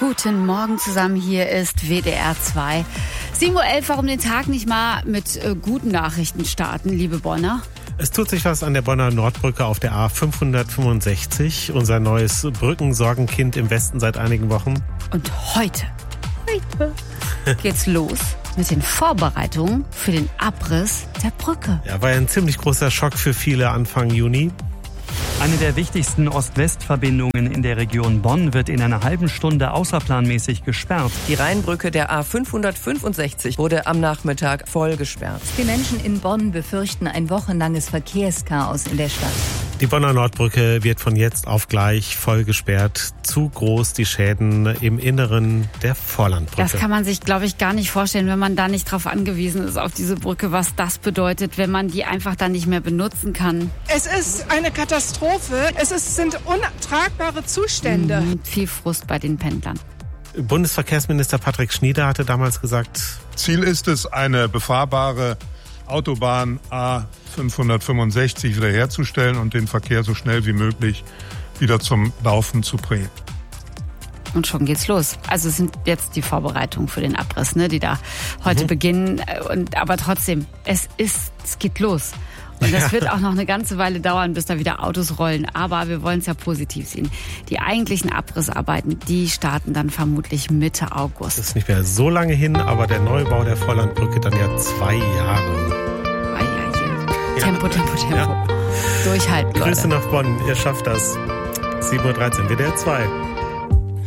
Guten Morgen zusammen, hier ist WDR 2. 7.11 Uhr, warum den Tag nicht mal mit guten Nachrichten starten, liebe Bonner? Es tut sich was an der Bonner Nordbrücke auf der A565, unser neues Brückensorgenkind im Westen seit einigen Wochen. Und heute geht's los mit den Vorbereitungen für den Abriss der Brücke. Ja, war ja ein ziemlich großer Schock für viele Anfang Juni. Eine der wichtigsten Ost-West-Verbindungen in der Region Bonn wird in einer halben Stunde außerplanmäßig gesperrt. Die Rheinbrücke der A565 wurde am Nachmittag voll gesperrt. Die Menschen in Bonn befürchten ein wochenlanges Verkehrschaos in der Stadt. Die Bonner Nordbrücke wird von jetzt auf gleich voll gesperrt. Zu groß die Schäden im Inneren der Vorlandbrücke. Das kann man sich, glaube ich, gar nicht vorstellen, wenn man da nicht drauf angewiesen ist, auf diese Brücke, was das bedeutet, wenn man die einfach dann nicht mehr benutzen kann. Es ist eine Katastrophe. Sind untragbare Zustände. Viel Frust bei den Pendlern. Bundesverkehrsminister Patrick Schnieder hatte damals gesagt, Ziel ist es, eine befahrbare Autobahn A565 wiederherzustellen und den Verkehr so schnell wie möglich wieder zum Laufen zu bringen. Und schon geht's los. Also es sind jetzt die Vorbereitungen für den Abriss, die da heute beginnen. Aber trotzdem, es geht los. Und das wird auch noch eine ganze Weile dauern, bis da wieder Autos rollen. Aber wir wollen es ja positiv sehen. Die eigentlichen Abrissarbeiten, die starten dann vermutlich Mitte August. Das ist nicht mehr so lange hin, aber der Neubau der Vorlandbrücke dann ja 2 Jahre. Tempo. Ja. Durchhalten, Leute. Grüße nach Bonn, ihr schafft das. 7.13 Uhr, WDR 2.